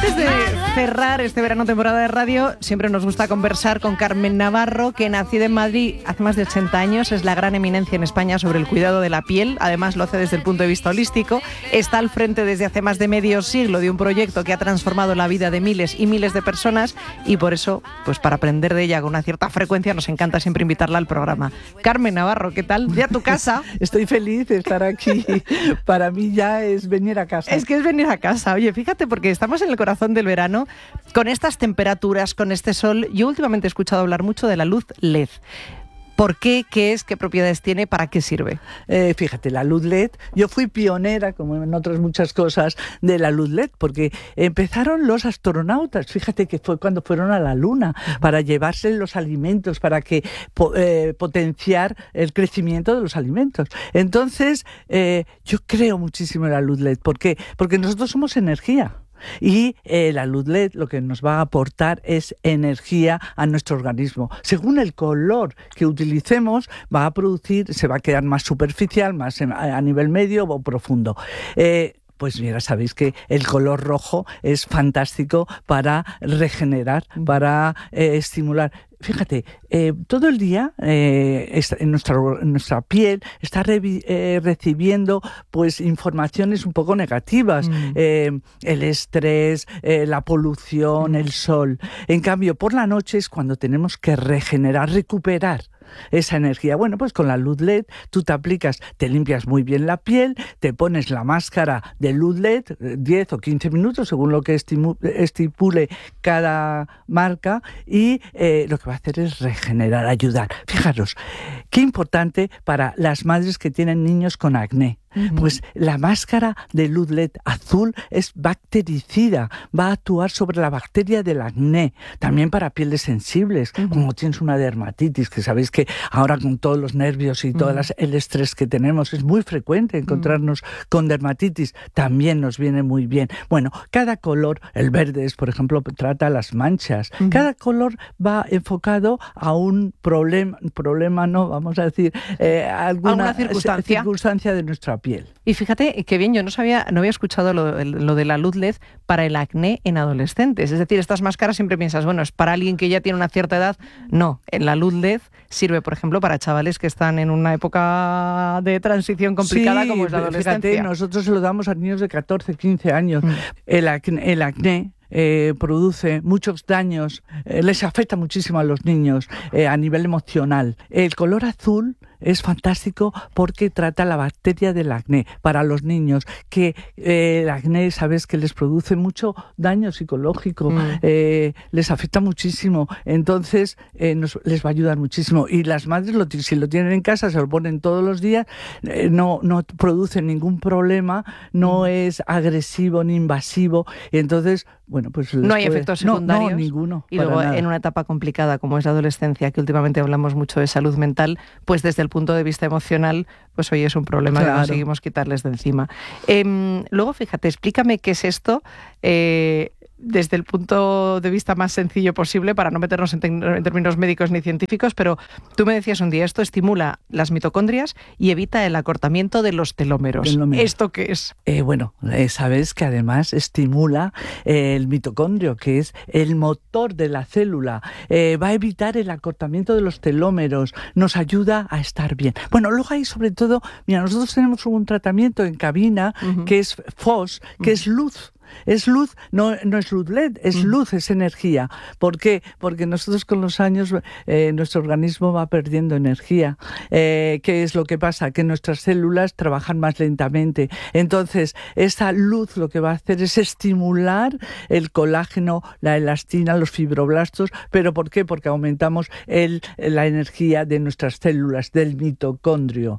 Antes de cerrar este verano temporada de radio, siempre nos gusta conversar con Carmen Navarro, que nacida en Madrid hace más de 80 años, es la gran eminencia en España sobre el cuidado de la piel, además lo hace desde el punto de vista holístico, está al frente desde hace más de medio siglo de un proyecto que ha transformado la vida de miles y miles de personas y por eso, pues para aprender de ella con una cierta frecuencia, nos encanta siempre invitarla al programa. Carmen Navarro, ¿qué tal? ¿De a tu casa? Estoy feliz de estar aquí. Para mí ya es venir a casa. Es que es venir a casa. Oye, fíjate, porque estamos en el corazón del verano, con estas temperaturas, con este sol. Yo últimamente he escuchado hablar mucho de la luz LED. ¿Por qué? ¿Qué es? ¿Qué propiedades tiene? ¿Para qué sirve? Fíjate, la luz LED, yo fui pionera, como en otras muchas cosas, de la luz LED, porque empezaron los astronautas, fíjate que fue cuando fueron a la Luna, para llevarse los alimentos, para que potenciar el crecimiento de los alimentos. Entonces, yo creo muchísimo en la luz LED. ¿Por qué? Porque nosotros somos energía. Y la luz LED lo que nos va a aportar es energía a nuestro organismo. Según el color que utilicemos, va a producir, se va a quedar más superficial, más a nivel medio o profundo. Pues mira, sabéis que el color rojo es fantástico para regenerar, para estimular. Fíjate, todo el día en nuestra piel está recibiendo pues informaciones un poco negativas, el estrés, la polución, el sol. En cambio, por la noche es cuando tenemos que regenerar, recuperar esa energía. Bueno, pues con la luz LED tú te aplicas, te limpias muy bien la piel, te pones la máscara de luz LED, 10 o 15 minutos, según lo que estipule cada marca, y lo que va a hacer es regenerar, ayudar. Fijaros, qué importante para las madres que tienen niños con acné. Pues la máscara de luz LED azul es bactericida, va a actuar sobre la bacteria del acné, también para pieles sensibles, como tienes una dermatitis, que sabéis que ahora con todos los nervios y todo el estrés que tenemos es muy frecuente encontrarnos con dermatitis, también nos viene muy bien. Bueno, cada color, el verde es, por ejemplo, trata las manchas, cada color va enfocado a un problema no, vamos a decir, alguna circunstancia de nuestra piel. Y fíjate que bien, yo no había escuchado lo de la luz LED para el acné en adolescentes. Es decir, estas máscaras siempre piensas, bueno, es para alguien que ya tiene una cierta edad. No, en la luz LED sirve, por ejemplo, para chavales que están en una época de transición complicada como es la adolescencia. Fíjate, nosotros se lo damos a niños de 14, 15 años. El acné produce muchos daños, les afecta muchísimo a los niños a nivel emocional. El color azul es fantástico porque trata la bacteria del acné para los niños, que el acné, sabes que les produce mucho daño psicológico, les afecta muchísimo, entonces les va a ayudar muchísimo. Y las madres, si lo tienen en casa, se lo ponen todos los días, no produce ningún problema, no es agresivo ni invasivo, y entonces, bueno, pues no hay efectos secundarios. No, ninguno. Y luego en una etapa complicada como es la adolescencia, que últimamente hablamos mucho de salud mental, pues desde el punto de vista emocional, pues hoy es un problema que conseguimos quitarles de encima. Luego, fíjate, explícame qué es esto desde el punto de vista más sencillo posible, para no meternos en términos médicos ni científicos, pero tú me decías un día, esto estimula las mitocondrias y evita el acortamiento de los telómeros. ¿Esto qué es? Sabes que además estimula el mitocondrio, que es el motor de la célula, va a evitar el acortamiento de los telómeros, nos ayuda a estar bien. Bueno, luego hay sobre todo, mira, nosotros tenemos un tratamiento en cabina que es FOS, que es luz. Es luz, no es luz LED, es luz, es energía. ¿Por qué? Porque nosotros con los años nuestro organismo va perdiendo energía. ¿Qué es lo que pasa? Que nuestras células trabajan más lentamente. Entonces, esa luz lo que va a hacer es estimular el colágeno, la elastina, los fibroblastos. ¿Pero por qué? Porque aumentamos la energía de nuestras células, del mitocondrio.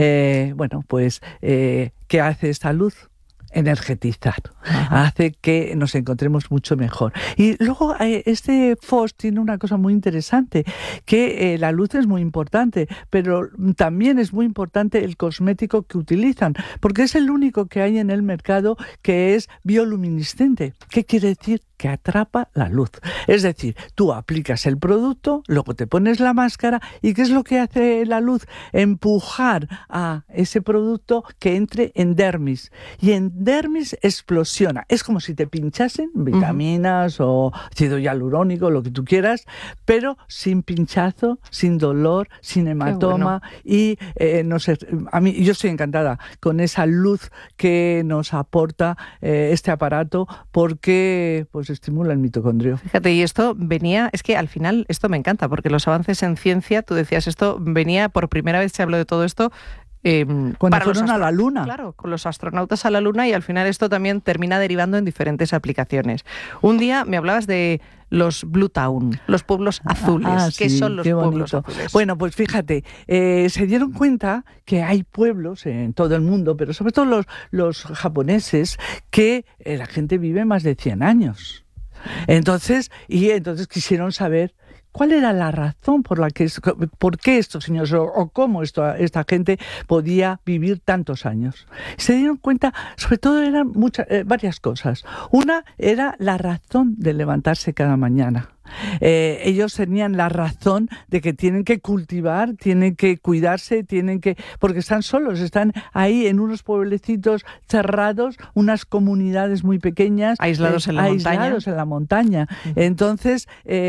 ¿Qué hace esta luz? Energetizar, hace que nos encontremos mucho mejor. Y luego este FOS tiene una cosa muy interesante, que la luz es muy importante, pero también es muy importante el cosmético que utilizan, porque es el único que hay en el mercado que es bioluminiscente. ¿Qué quiere decir? que atrapa la luz. Es decir, tú aplicas el producto, luego te pones la máscara y ¿qué es lo que hace la luz? Empujar a ese producto que entre en dermis. Y en dermis explosiona. Es como si te pinchasen vitaminas o ácido hialurónico, lo que tú quieras, pero sin pinchazo, sin dolor, sin hematoma. Y no sé, a mí yo estoy encantada con esa luz que nos aporta este aparato porque pues estimula el mitocondrio. Fíjate, y esto venía, es que al final esto me encanta porque los avances en ciencia, tú decías, esto venía, por primera vez se habló de todo esto cuando fueron a la Luna. Claro, con los astronautas a la Luna, y al final esto también termina derivando en diferentes aplicaciones. Un día me hablabas de los Blue Town, los pueblos azules. ¿Qué son los pueblos azules? Bueno, pues fíjate, se dieron cuenta que hay pueblos en todo el mundo, pero sobre todo los japoneses, que la gente vive más de 100 años. Entonces quisieron saber ¿cuál era la razón por qué estos señores o cómo esta gente podía vivir tantos años? Se dieron cuenta, sobre todo eran varias cosas. Una era la razón de levantarse cada mañana. Ellos tenían la razón de que tienen que cultivar, tienen que cuidarse, porque están solos, están ahí en unos pueblecitos cerrados, unas comunidades muy pequeñas, aislados en la montaña. Entonces,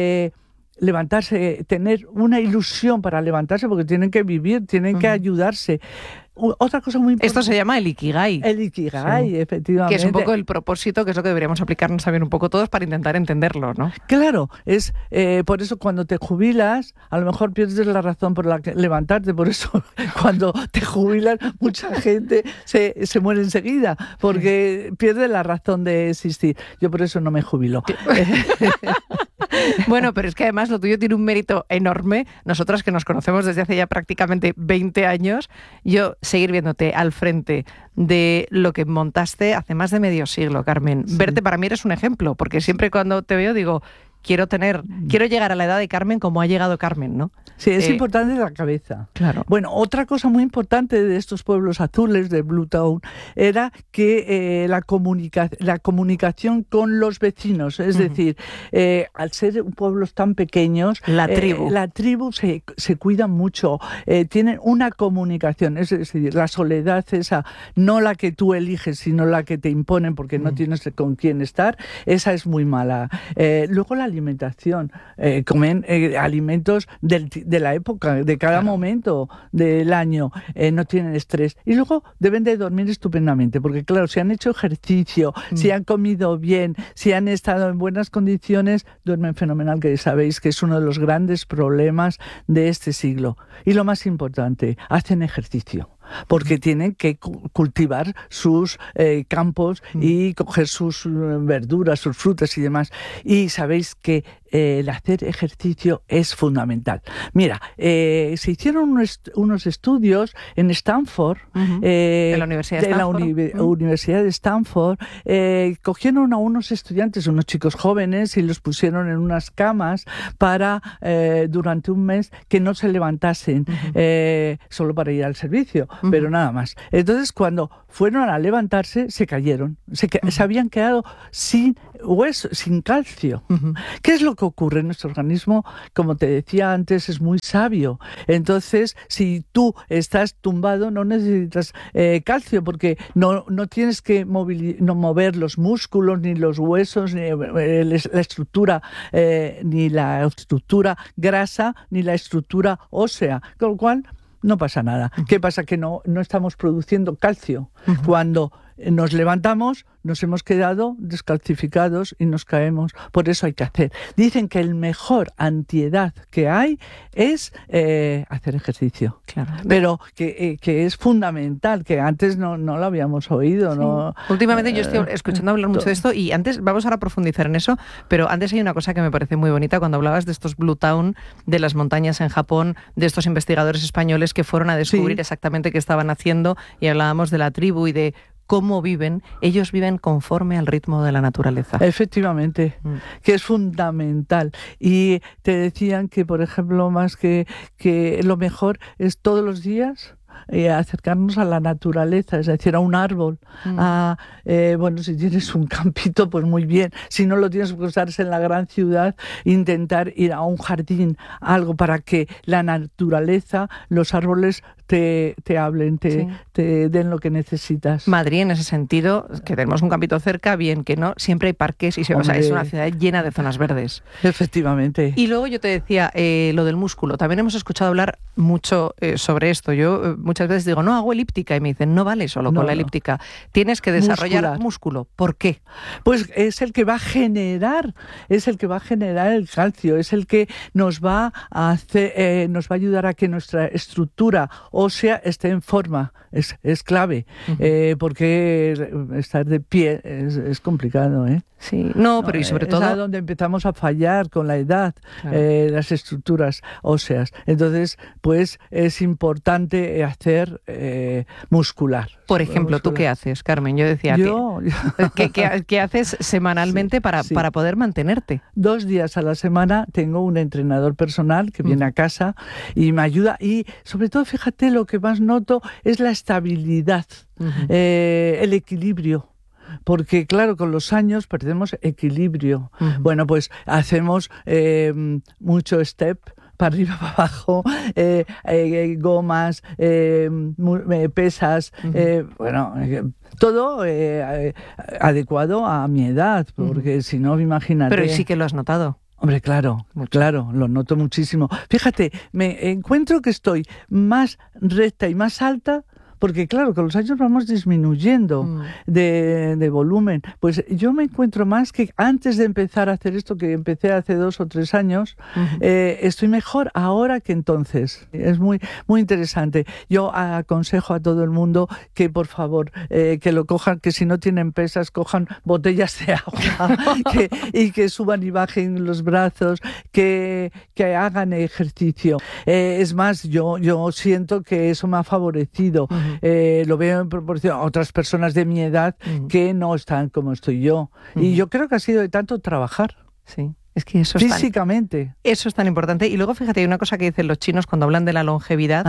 levantarse, tener una ilusión para levantarse, porque tienen que vivir, tienen que ayudarse. Otra cosa muy importante. Esto se llama el Ikigai. El Ikigai, sí. Efectivamente. Que es un poco el propósito, que es lo que deberíamos aplicarnos también un poco todos para intentar entenderlo, ¿no? Claro, es por eso cuando te jubilas, a lo mejor pierdes la razón por la que levantarte, por eso cuando te jubilas mucha gente se muere enseguida, porque pierde la razón de existir. Yo por eso no me jubilo. Bueno, pero es que además lo tuyo tiene un mérito enorme. Nosotras que nos conocemos desde hace ya prácticamente 20 años, yo seguir viéndote al frente de lo que montaste hace más de medio siglo, Carmen. Sí. Verte para mí eres un ejemplo, porque siempre cuando te veo digo, quiero llegar a la edad de Carmen como ha llegado Carmen, ¿no? Sí, es importante la cabeza. Claro. Bueno, otra cosa muy importante de estos pueblos azules de Blue Town era que la comunicación con los vecinos, es decir, al ser pueblos tan pequeños, la tribu se cuida mucho, tienen una comunicación, es decir, la soledad esa, no la que tú eliges, sino la que te imponen porque no tienes con quién estar, esa es muy mala. Luego la alimentación, comen alimentos de la época, de cada momento del año, no tienen estrés y luego deben de dormir estupendamente, porque claro, si han hecho ejercicio, si han comido bien, si han estado en buenas condiciones, duermen fenomenal, que sabéis que es uno de los grandes problemas de este siglo. Y lo más importante, hacen ejercicio, porque tienen que cultivar sus campos y coger sus verduras, sus frutas y demás. Y sabéis que el hacer ejercicio es fundamental. Mira, se hicieron unos estudios en Stanford, de la Universidad de Stanford, cogieron a unos estudiantes, unos chicos jóvenes, y los pusieron en unas camas para durante un mes que no se levantasen, solo para ir al servicio. Pero nada más. Entonces, cuando fueron a levantarse, se cayeron. Se habían quedado sin hueso, sin calcio. ¿Qué es lo que ocurre en nuestro organismo? Como te decía antes, es muy sabio. Entonces, si tú estás tumbado, no necesitas calcio, porque no tienes que mover los músculos, ni los huesos, ni la estructura, ni la estructura grasa, ni la estructura ósea. Con lo cual, no pasa nada. ¿Qué pasa? Que no estamos produciendo calcio. Cuando nos levantamos, nos hemos quedado descalcificados y nos caemos. Por eso hay que hacer. Dicen que el mejor antiedad que hay es hacer ejercicio. Claro. Pero que es fundamental, que antes no lo habíamos oído. Sí. ¿No? Últimamente yo estoy escuchando hablar mucho de esto y antes, vamos ahora a profundizar en eso, pero antes hay una cosa que me parece muy bonita cuando hablabas de estos Blue Town, de las montañas en Japón, de estos investigadores españoles que fueron a descubrir exactamente qué estaban haciendo, y hablábamos de la tribu y de cómo viven. Ellos viven conforme al ritmo de la naturaleza. Efectivamente, que es fundamental. Y te decían que, por ejemplo, más que lo mejor es todos los días acercarnos a la naturaleza, es decir, a un árbol. Bueno, si tienes un campito, pues muy bien. Si no lo tienes que usarse en la gran ciudad, intentar ir a un jardín, algo para que la naturaleza, los árboles te hablen, te den lo que necesitas. Madrid, en ese sentido, que tenemos un campito cerca, bien que no, siempre hay parques y es una ciudad llena de zonas verdes. Efectivamente. Y luego yo te decía, lo del músculo. También hemos escuchado hablar mucho sobre esto. Yo muchas veces digo, no, hago elíptica, y me dicen, no vale solo con la elíptica. Tienes que desarrollar músculo. ¿Por qué? Pues es el que va a generar el calcio, es el que nos va a hacer, nos va a ayudar a que nuestra estructura ósea esté en forma. Es clave, porque estar de pie es complicado, ¿eh? Sí, pero y sobre todo... Es donde empezamos a fallar con la edad, claro. Las estructuras óseas. Entonces, pues es importante hacer muscular. Por ejemplo, ¿tú qué haces, Carmen? Yo decía, ¿qué haces semanalmente para poder mantenerte? 2 días a la semana tengo un entrenador personal que viene a casa y me ayuda. Y sobre todo, fíjate, lo que más noto es la estabilidad, el equilibrio. Porque, claro, con los años perdemos equilibrio. Bueno, pues hacemos mucho step, para arriba, para abajo, gomas, pesas, todo adecuado a mi edad, porque si no, imagínate... Pero sí que lo has notado. Hombre, claro, lo noto muchísimo. Fíjate, me encuentro que estoy más recta y más alta, porque claro, con los años vamos disminuyendo de volumen. Pues yo me encuentro más que antes de empezar a hacer esto, que empecé hace 2 o 3 años, estoy mejor ahora que entonces. Es muy, muy interesante. Yo aconsejo a todo el mundo que por favor, que lo cojan, que si no tienen pesas, cojan botellas de agua y que suban y bajen los brazos, que hagan ejercicio. Es más, yo siento que eso me ha favorecido. Lo veo en proporción a otras personas de mi edad que no están como estoy yo. Y yo creo que ha sido de tanto trabajar. Sí. Es que eso físicamente. Eso es tan importante. Y luego, fíjate, hay una cosa que dicen los chinos cuando hablan de la longevidad,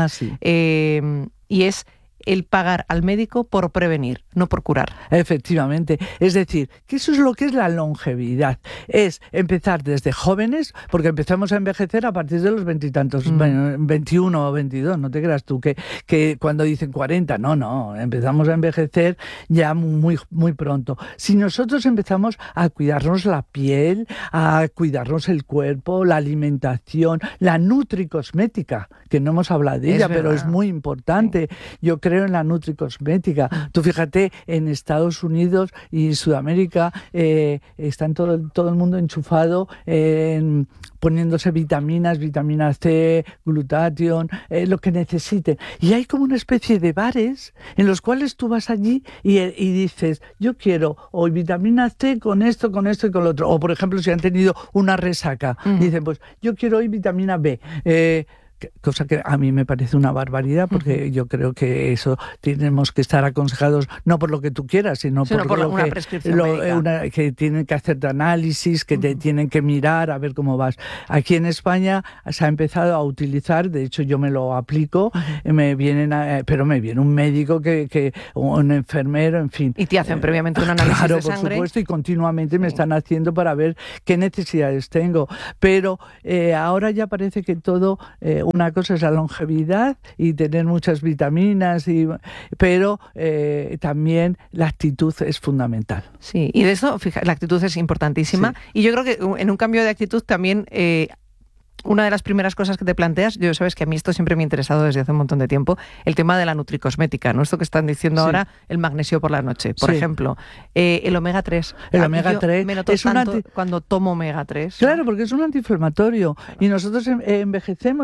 y es el pagar al médico por prevenir, no por curar. Efectivamente. Es decir, que eso es lo que es la longevidad. Es empezar desde jóvenes, porque empezamos a envejecer a partir de los 20 y tantos, 21 o 22, no te creas tú que cuando dicen 40, no, empezamos a envejecer ya muy, muy pronto. Si nosotros empezamos a cuidarnos la piel, a cuidarnos el cuerpo, la alimentación, la nutricosmética, que no hemos hablado de ella, pero es muy importante. Yo creo en la nutricosmética. Tú fíjate, en Estados Unidos y Sudamérica están todo el mundo enchufado poniéndose vitaminas, vitamina C, glutatión, lo que necesiten. Y hay como una especie de bares en los cuales tú vas allí y dices, yo quiero hoy vitamina C con esto y con lo otro. O por ejemplo, si han tenido una resaca, dicen, pues yo quiero hoy vitamina B. Cosa que a mí me parece una barbaridad, porque yo creo que eso tenemos que estar aconsejados no por lo que tú quieras, sino por una prescripción médica. Que tienen que hacerte análisis, que te tienen que mirar a ver cómo vas. Aquí en España se ha empezado a utilizar, de hecho yo me lo aplico, pero me viene un médico, un enfermero, en fin. Y te hacen previamente un análisis de sangre. Claro, por supuesto, y continuamente me están haciendo para ver qué necesidades tengo. Pero ahora ya parece que todo... una cosa es la longevidad y tener muchas vitaminas, pero también la actitud es fundamental. Sí, y de eso, fíjate, la actitud es importantísima. Sí. Y yo creo que en un cambio de actitud también... una de las primeras cosas que te planteas, yo sabes que a mí esto siempre me ha interesado desde hace un montón de tiempo, el tema de la nutricosmética, ¿no? Esto que están diciendo ahora, el magnesio por la noche, por ejemplo. El omega 3. El omega 3 me noto tanto cuando tomo omega 3. Claro, porque es un antiinflamatorio y nosotros envejecemos